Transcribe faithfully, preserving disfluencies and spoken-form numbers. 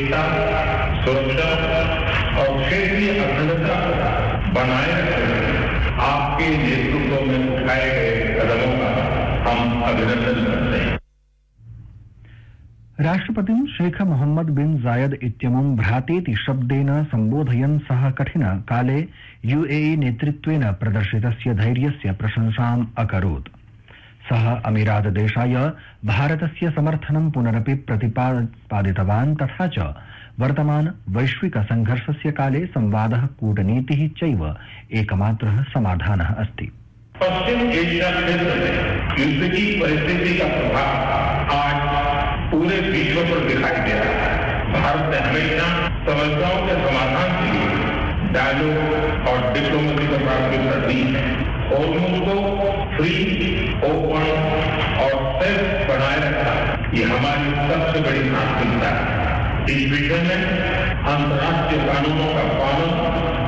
एकता, सुरक्षा और क्षेत्रीय अखंडता बनाए रखने आपके नेतृत्व में उठाए गए कदमों का हम अभिनंदन करते हैं। राष्ट्रपतिं शेख मोहम्मद बिन जायद इत्यमुं भ्रातेति शब्देन सम्बोधयन् सः कठिन काले यूएई नेतृत्वेन प्रदर्शितस्य धैर्यस्य प्रशंसाम् अकरोत्। सः अमीरात देशाय भारतस्य समर्थनं पुनरपि प्रतिपादितवान् तथा च वर्तमान वैश्विक संघर्षस्य काले संवादः कूटनीतिः चैव एकमात्रः समाधानः अस्ति। पश्चिम एशिया क्षेत्र में युद्ध की परिस्थिति का प्रभाव आज पूरे विश्व पर दिखाई दे रहा है। भारत ने हमेशा समस्याओं के समाधान के लिए डायलॉग और डिप्लोमेसी को प्राथमिकता दी है। होर्मुज को फ्री, ओपन और सेफ बनाए रखना ये हमारी सबसे बड़ी प्राथमिकता है। इस विषय में अंतर्राष्ट्रीय कानूनों का पालन